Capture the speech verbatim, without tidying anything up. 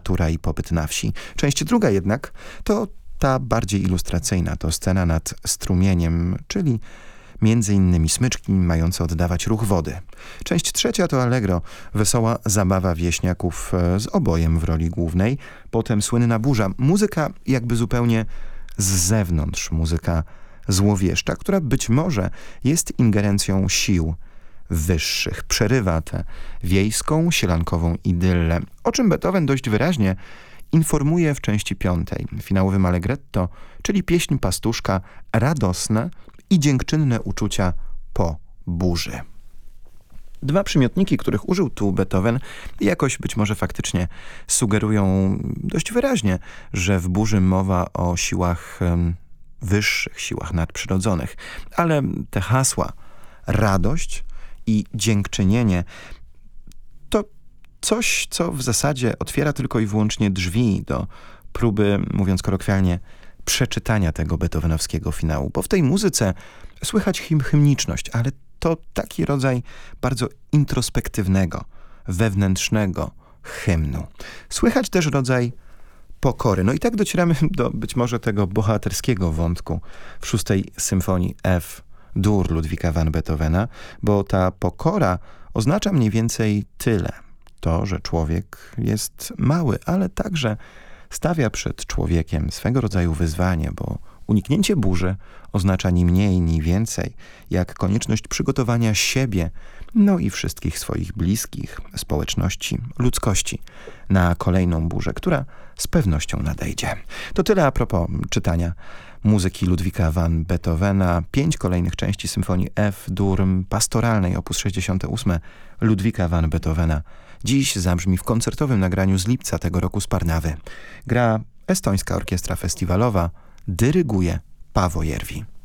natura i pobyt na wsi. Część druga jednak to ta bardziej ilustracyjna, to scena nad strumieniem, czyli między innymi smyczki mające oddawać ruch wody. Część trzecia to allegro, wesoła zabawa wieśniaków z obojem w roli głównej. Potem słynna burza, muzyka jakby zupełnie z zewnątrz, muzyka złowieszcza, która być może jest ingerencją sił wyższych. Przerywa tę wiejską, sielankową idyllę, o czym Beethoven dość wyraźnie informuje w części piątej, finałowym allegretto, czyli pieśń pastuszka, radosne i dziękczynne uczucia po burzy. Dwa przymiotniki, których użył tu Beethoven, jakoś być może faktycznie sugerują dość wyraźnie, że w burzy mowa o siłach um, wyższych, siłach nadprzyrodzonych. Ale te hasła, radość i dziękczynienie, to coś, co w zasadzie otwiera tylko i wyłącznie drzwi do próby, mówiąc kolokwialnie, przeczytania tego beethovenowskiego finału. Bo w tej muzyce słychać hym hymniczność, ale to taki rodzaj bardzo introspektywnego, wewnętrznego hymnu. Słychać też rodzaj pokory. No i tak docieramy do być może tego bohaterskiego wątku w szóstej symfonii F-dur Ludwika van Beethovena, bo ta pokora oznacza mniej więcej tyle. To, że człowiek jest mały, ale także stawia przed człowiekiem swego rodzaju wyzwanie, bo uniknięcie burzy oznacza ni mniej, ni więcej, jak konieczność przygotowania siebie, no i wszystkich swoich bliskich, społeczności, ludzkości na kolejną burzę, która z pewnością nadejdzie. To tyle a propos czytania muzyki Ludwika van Beethovena. Pięć kolejnych części symfonii F-dur pastoralnej op. sześćdziesiąt osiem Ludwika van Beethovena dziś zabrzmi w koncertowym nagraniu z lipca tego roku z Parnawy. Gra Estońska Orkiestra Festiwalowa, dyryguje Paavo Järvi.